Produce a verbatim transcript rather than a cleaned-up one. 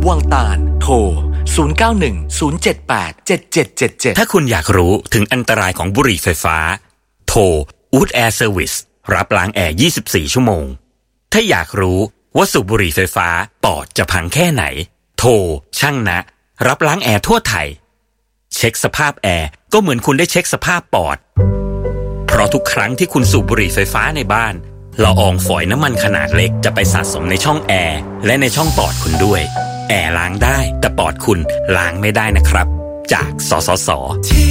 วังตาลโทรศูนย์ เก้า หนึ่ง ศูนย์ เจ็ด แปด เจ็ด เจ็ด เจ็ด เจ็ดถ้าคุณอยากรู้ถึงอันตรายของบุหรี่ไฟฟ้าโทร Wood Air Service รับล้างแอร์ยี่สิบสี่ชั่วโมงถ้าอยากรู้ว่าสูบบุหรี่ไฟฟ้าปอดจะพังแค่ไหนโทรช่างนะรับล้างแอร์ทั่วไทยเช็คสภาพแอร์ก็เหมือนคุณได้เช็คสภาพปอดเพราะทุกครั้งที่คุณสูบบุหรี่ไฟฟ้าในบ้านละอองฝอยน้ำมันขนาดเล็กจะไปสะสมในช่องแอร์และในช่องปอดคุณด้วยแอร์ล้างได้แต่ปอดคุณล้างไม่ได้นะครับจากสสส